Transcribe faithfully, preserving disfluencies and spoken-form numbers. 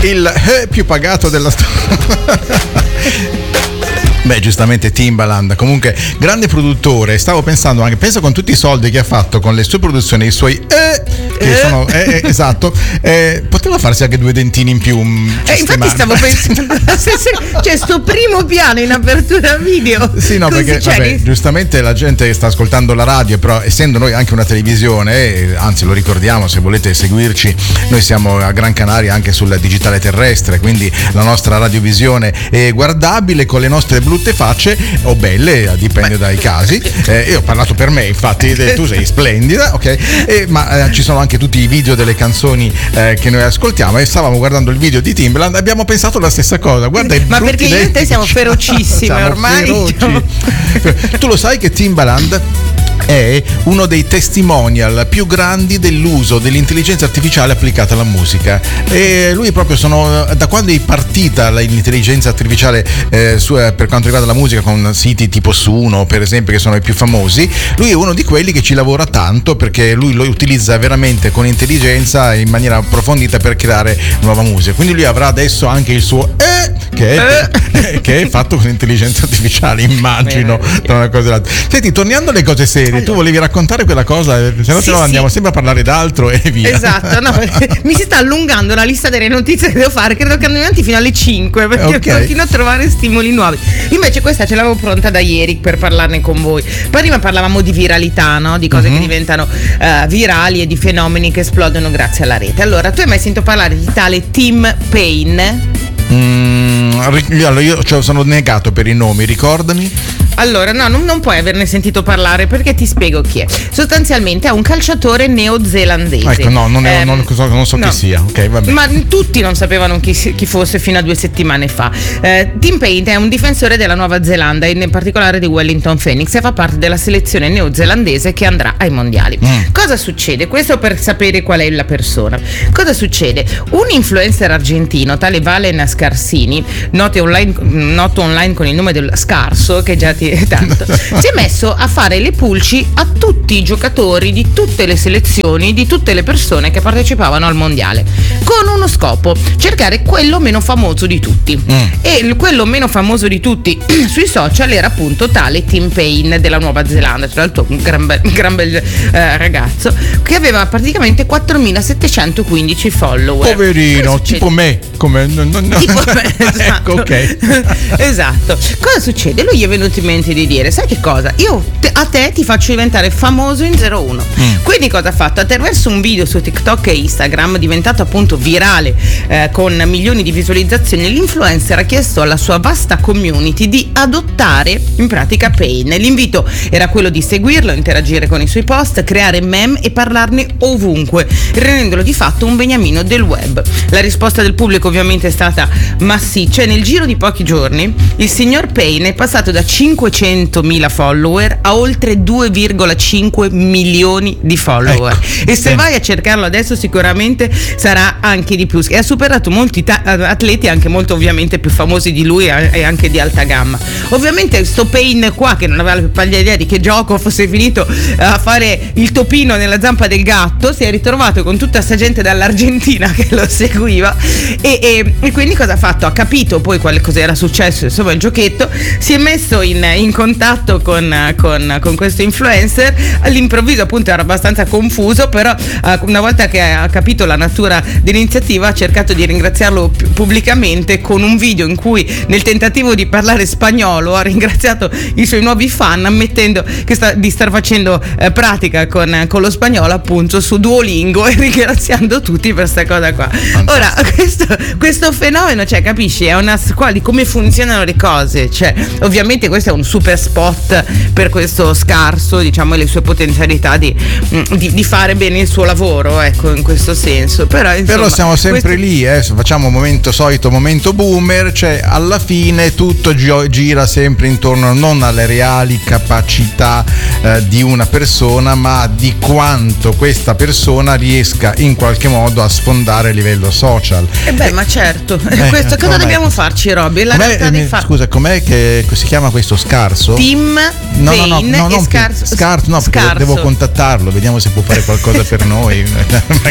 il eh, più pagato della storia. Beh, giustamente Timbaland, comunque grande produttore. Stavo pensando anche, penso con tutti i soldi che ha fatto con le sue produzioni, i suoi eh, che eh. sono eh, eh, esatto, eh, poteva farsi anche due dentini in più. Eh, infatti stavo pensando, se, se, cioè sto primo piano in apertura video. Sì, no, perché vabbè, giustamente la gente sta ascoltando la radio, però essendo noi anche una televisione, eh, anzi lo ricordiamo, se volete seguirci, noi siamo a Gran Canaria anche sul digitale terrestre, quindi la nostra radiovisione è guardabile con le nostre brutte facce o belle, dipende Beh. dai casi. Eh, io ho parlato per me, infatti, tu sei splendida, ok? Eh, ma eh, ci sono anche tutti i video delle canzoni eh, che noi ascoltiamo, e stavamo guardando il video di Timbaland e abbiamo pensato la stessa cosa. Guarda, ma perché io e te siamo ferocissime siamo ormai. Feroci. Tu lo sai che Timbaland è uno dei testimonial più grandi dell'uso dell'intelligenza artificiale applicata alla musica, e lui proprio sono da quando è partita l'intelligenza artificiale eh, su, eh, per quanto riguarda la musica, con siti tipo Suno per esempio, che sono i più famosi. Lui è uno di quelli che ci lavora tanto, perché lui lo utilizza veramente con intelligenza in maniera approfondita per creare nuova musica. Quindi lui avrà adesso anche il suo eh, che, è, eh. che è fatto con intelligenza artificiale, immagino, tra una cosa e l'altra. Senti, tornando alle cose serie, tu volevi raccontare quella cosa, se no sì, se no andiamo sì. sempre a parlare d'altro e via. Esatto, no, mi si sta allungando la lista delle notizie che devo fare, credo che andiamo avanti fino alle cinque, perché okay. continuo a trovare stimoli nuovi. Invece questa ce l'avevo pronta da ieri per parlarne con voi. Prima parlavamo di viralità, no? Di cose mm-hmm. che diventano uh, virali e di fenomeni che esplodono grazie alla rete. Allora, tu hai mai sentito parlare di tale Tim Payne? Mm, allora io cioè, sono negato per i nomi, ricordami. Allora, no, non, non puoi averne sentito parlare, perché ti spiego chi è. Sostanzialmente è un calciatore neozelandese. Ecco, no, non, è, eh, non, non so no. chi sia. Ok, va bene. Ma tutti non sapevano chi, chi fosse fino a due settimane fa. Eh, Tim Payne è un difensore della Nuova Zelanda, in particolare di Wellington Phoenix, e fa parte della selezione neozelandese che andrà ai mondiali. Mm. Cosa succede? Questo per sapere qual è la persona. Cosa succede? Un influencer argentino, tale Valen Scarsini, noto online, noto online con il nome del Scarso, che già ti tanto, si è messo a fare le pulci a tutti i giocatori di tutte le selezioni, di tutte le persone che partecipavano al mondiale, con uno scopo: cercare quello meno famoso di tutti. Mm. E il, quello meno famoso di tutti sui social era appunto tale Tim Payne della Nuova Zelanda, tra l'altro un gran bel, gran bel eh, ragazzo che aveva praticamente quattromilasettecentoquindici follower. Poverino, tipo me, come no, no, no. Tipo me, esatto. Ecco, ok. Esatto. Cosa succede? Lui gli è venuto in mente di dire: sai che cosa? Io te, a te ti faccio diventare famoso in zero uno. Mm. Quindi cosa ha fatto? Attraverso un video su TikTok e Instagram diventato appunto virale eh, con milioni di visualizzazioni, l'influencer ha chiesto alla sua vasta community di adottare in pratica Payne. L'invito era quello di seguirlo, interagire con i suoi post, creare meme e parlarne ovunque, rendendolo di fatto un beniamino del web. La risposta del pubblico ovviamente è stata massiccia, e nel giro di pochi giorni il signor Payne è passato da cinquecentomila follower a oltre due virgola cinque milioni di follower. Ecco. E se vai a cercarlo adesso sicuramente sarà anche di più, e ha superato molti ta- atleti anche molto ovviamente più famosi di lui e anche di alta gamma. Ovviamente sto Payne qua, che non aveva la paglia idea di che gioco fosse finito a fare il topino nella zampa del gatto, si è ritrovato con tutta sta gente dall'Argentina che lo seguiva, e, e, e quindi cosa ha fatto? Ha capito poi quale cosa era successo, insomma il giochetto, si è messo in, in contatto con, con, con questo influencer. All'improvviso appunto era abbastanza confuso, però uh, una volta che ha capito la natura dell'iniziativa ha cercato di ringraziarlo p- pubblicamente con un video in cui, nel tentativo di parlare spagnolo, ha ringraziato i suoi nuovi fan ammettendo che sta, di star facendo eh, pratica con, con lo spagnolo appunto su Duolingo, e ringraziando tutti per sta cosa qua. Ora questo, questo fenomeno, cioè capisci, è una scuola di come funzionano le cose, cioè ovviamente questo è un super spot per questo Scarso, diciamo, e le sue potenzialità di, di, di fare bene il suo lavoro, ecco, in questo senso. Però, insomma, però siamo sempre questo... lì, eh, facciamo un momento solito, momento boomer, cioè alla fine tutto gi- gira sempre intorno non alle reali capacità eh, di una persona, ma di quanto questa persona riesca in qualche modo a sfondare a livello social. E eh beh, eh, ma certo, eh, questo cosa com'è? Dobbiamo farci, Robby? La com'è, eh, fa... Scusa, com'è che si chiama questo Scarso? Tim no, Payne no, no, no, e Scarso. Scarso, no, perché Scarso. devo contattarlo, vediamo se può fare qualcosa per noi.